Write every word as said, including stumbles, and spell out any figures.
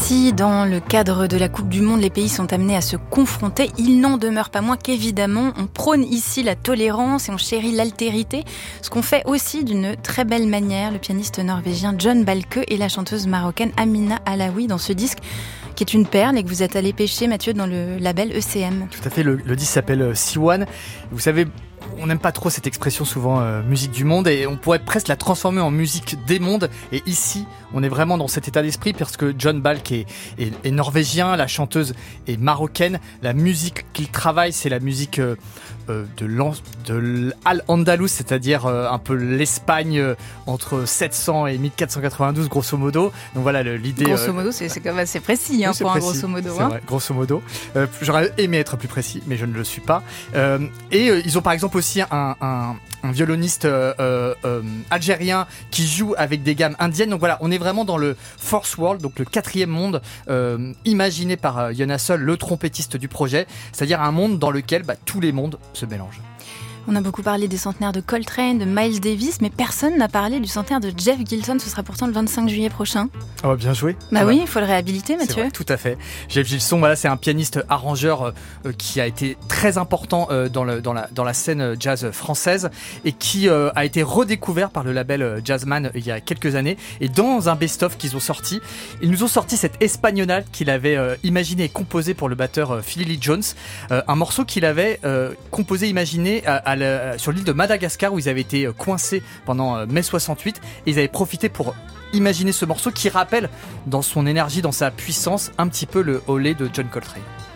Si dans le cadre de la Coupe du Monde, les pays sont amenés à se confronter, il n'en demeure pas moins qu'évidemment, on prône ici la tolérance et on chérit l'altérité, ce qu'on fait aussi d'une très belle manière, le pianiste norvégien John Balke et la chanteuse marocaine Amina Alaoui dans ce disque qui est une perle et que vous êtes allé pêcher, Mathieu, dans le label E C M. Tout à fait, le, le disque s'appelle Siwan. Vous savez, on n'aime pas trop cette expression souvent euh, musique du monde et on pourrait presque la transformer en musique des mondes. Et ici, on est vraiment dans cet état d'esprit parce que John Balke est, est, est norvégien, la chanteuse est marocaine. La musique qu'il travaille, c'est la musique euh, euh, de, de l'Al-Andalus, c'est-à-dire euh, un peu l'Espagne euh, entre sept cents et mille quatre cent quatre-vingt-douze, grosso modo. Donc voilà le, l'idée. Grosso modo, euh, c'est, c'est quand même assez précis hein, oui, pour précis, un grosso modo. C'est hein. vrai, grosso modo. Euh, j'aurais aimé être plus précis, mais je ne le suis pas. Euh, et euh, ils ont par exemple aussi un, un, un violoniste euh, euh, algérien qui joue avec des gammes indiennes. Donc voilà, on est vraiment dans le Fourth World, donc le quatrième monde euh, imaginé par euh, Jonas Sol, le trompettiste du projet, c'est-à-dire un monde dans lequel bah, tous les mondes se mélangent. On a beaucoup parlé des centenaires de Coltrane, de Miles Davis, mais personne n'a parlé du centenaire de Jeff Gilson. Ce sera pourtant le vingt-cinq juillet prochain. Oh, bien joué. Bah ah oui, il bah. faut le réhabiliter, Mathieu. C'est vrai, tout à fait. Jeff Gilson, voilà, c'est un pianiste arrangeur euh, qui a été très important euh, dans, le, dans, la, dans la scène jazz française et qui euh, a été redécouvert par le label Jazzman euh, il y a quelques années. Et dans un best-of qu'ils ont sorti, ils nous ont sorti cette espagnolade qu'il avait euh, imaginé et composé pour le batteur euh, Philly Lee Jones. Euh, un morceau qu'il avait euh, composé, imaginé à, à la, sur l'île de Madagascar où ils avaient été coincés pendant mai soixante-huit et ils avaient profité pour imaginer ce morceau qui rappelle dans son énergie, dans sa puissance un petit peu le Olé de John Coltrane.